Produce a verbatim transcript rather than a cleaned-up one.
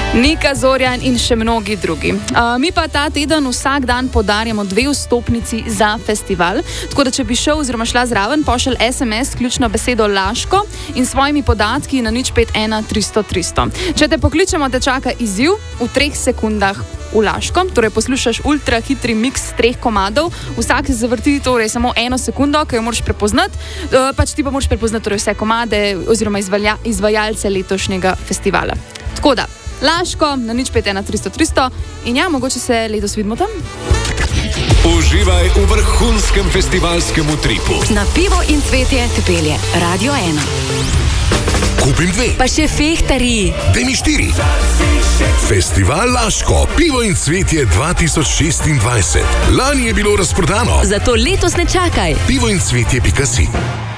Nika Zorjan in še mnogi drugi. Uh, mi pa ta teden vsak dan podarjamo dve vstopnici za festival. Tako da, če bi šel oziroma šla zraven, pošelj es em es, ključno besedo Laško in svojimi podatki na nič pet ena tristo tristo. Če te pokličemo, te čaka izziv v treh sekundah v Laško. Torej, poslušaš ultra hitri miks treh komadov. Vsak se zavrti torej samo eno sekundo, ki jo moraš prepoznati. Uh, pač ti pa moraš prepoznati torej vse komade oziroma izvalja, izvajalce letošnjega festivala. Tako da, Laško na nič pet ena tristo tristo in ja, mogoče se letos vidimo tam. Uživaj v vrhunskem festivalskem utripu. Na Pivo in cvetje te pelje Radio ena. Kupim dve. Pa še fehtari. Daj mi štiri. Festival Laško, Pivo in cvetje dva tisoč šestindvajset. Lani je bilo razprodano. Zato letos ne čakaj. pivo in cvetje pika si.